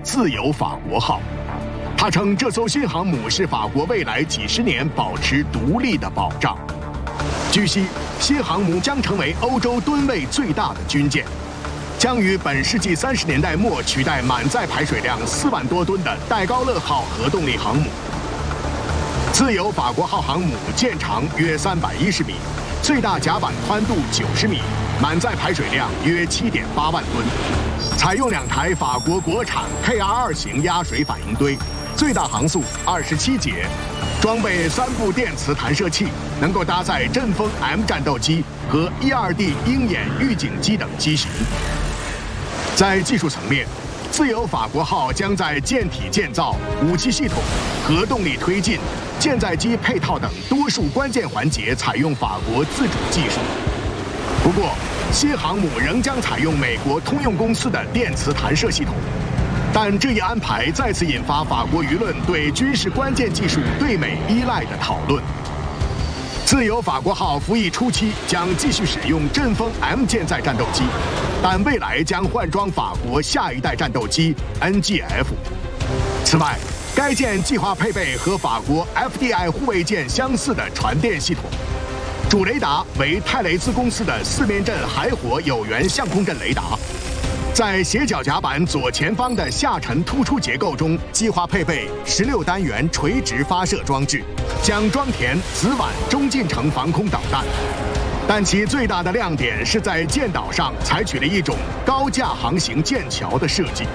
自由法国号。他称这艘新航母是法国未来几十年保持独立的保障。据悉，新航母将成为欧洲吨位最大的军舰，将于本世纪30年代末取代满载排水量4万多吨的戴高乐号核动力航母。自由法国号航母舰长约310米，最大甲板宽度90米，满载排水量约7.8万吨。采用2台法国国产 KR2 型压水反应堆，最大航速27节，装备3部电磁弹射器，能够搭载阵风 M 战斗机和 E-2D 鹰眼预警机等机型。在技术层面，自由法国号将在舰体建造、武器系统、核动力推进、舰载机配套等多数关键环节采用法国自主技术。不过，新航母仍将采用美国通用公司的电磁弹射系统，但这一安排再次引发法国舆论对军事关键技术对美依赖的讨论。自由法国号服役初期将继续使用阵风 M 舰载战斗机，但未来将换装法国下一代战斗机 NGF。此外，该舰计划配备和法国 FDI 护卫舰相似的传电系统，主雷达为泰雷兹公司的4面阵海火有源相控阵雷达。在斜角甲板左前方的下沉突出结构中，计划配备16单元垂直发射装置，将装填紫菀中近程防空导弹。但其最大的亮点是在舰岛上采取了一种高架航行舰桥的设计。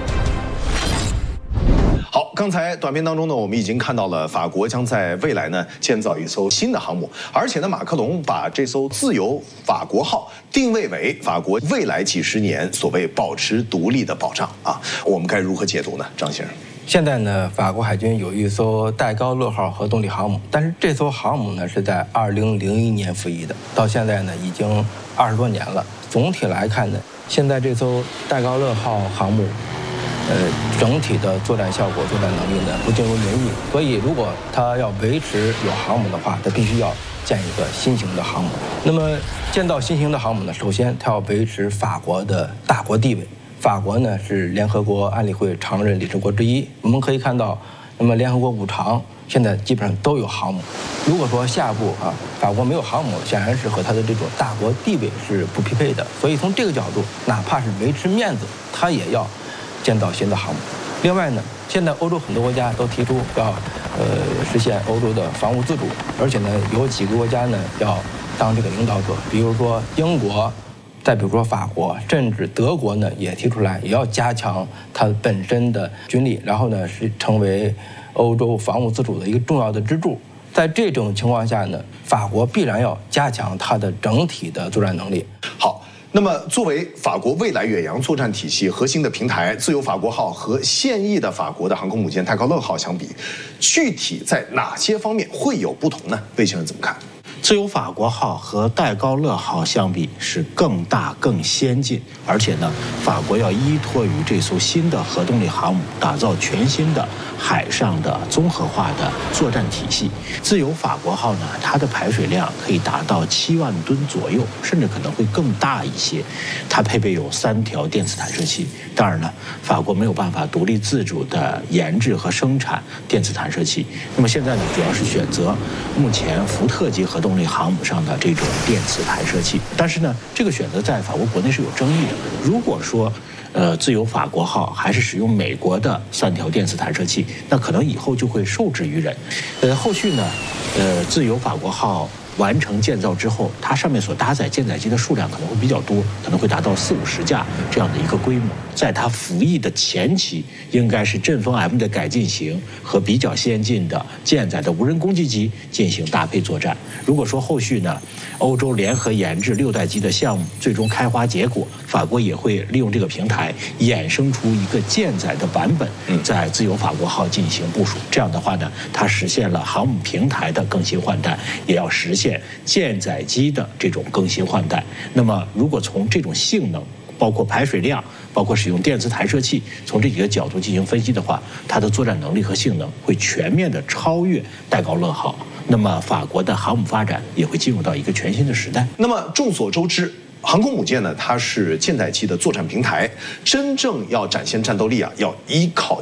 好，刚才短片当中呢，我们已经看到了法国将在未来呢建造一艘新的航母，而且呢，马克龙把这艘自由法国号定位为法国未来几十年所谓保持独立的保障啊。我们该如何解读呢，张先生？ 现在呢，法国海军有一艘戴高乐号核动力航母，但是这艘航母呢是在2001年服役的，到现在呢已经20多年了。总体来看呢，现在这艘戴高乐号航母整体的作战效果、作战能力呢不尽如人意，所以如果它要维持有航母的话，它必须要建一个新型的航母。那么建造新型的航母呢，首先它要维持法国的大国地位。法国呢是联合国安理会常任理事国之一，我们可以看到，那么联合国5常现在基本上都有航母。如果说下一步法国没有航母，显然是和它的这种大国地位是不匹配的。所以从这个角度，哪怕是维持面子，它也要建造新的航母。另外呢，现在欧洲很多国家都提出要实现欧洲的防务自主，而且呢有几个国家呢要当这个领导者，比如说英国，再比如说法国，甚至德国呢也提出来，也要加强它本身的军力，然后呢是成为欧洲防务自主的一个重要的支柱。在这种情况下呢，法国必然要加强它的整体的作战能力。 好。那么，作为法国未来远洋作战体系核心的平台，自由法国号和现役的法国的航空母舰戴高乐号相比，具体在哪些方面会有不同呢？魏先生怎么看？ 自由法国号和戴高乐号相比是更大、更先进，而且呢，法国要依托于这艘新的核动力航母，打造全新的海上的综合化的作战体系。自由法国号呢，它的排水量可以达到7万吨左右，甚至可能会更大一些。它配备有3条电磁弹射器。当然呢，法国没有办法独立自主的研制和生产电磁弹射器。那么现在呢，主要是选择目前福特级核动力航母上的这种电磁弹射器。但是呢，这个选择在法国国内是有争议的。如果说自由法国号还是使用美国的3条电磁弹射器，那可能以后就会受制于人。后续呢，自由法国号完成建造之后，它上面所搭载舰载机的数量可能会比较多，可能会达到40-50架这样的一个规模。在它服役的前期，应该是阵风 M 的改进型和比较先进的舰载的无人攻击机进行搭配作战。如果说后续呢，欧洲联合研制6代机的项目最终开花结果，法国也会利用这个平台衍生出一个舰载的版本，在自由法国号进行部署。这样的话呢，它实现了航母平台的更新换代，也要实现舰载机的这种更新换代。那么，如果从这种性能，包括排水量，包括使用电磁弹射器，从这几个角度进行分析的话，它的作战能力和性能会全面的超越戴高乐号。那么，法国的航母发展也会进入到一个全新的时代。 那么，众所周知，航空母舰呢，它是舰载机的作战平台，真正要展现战斗力要依靠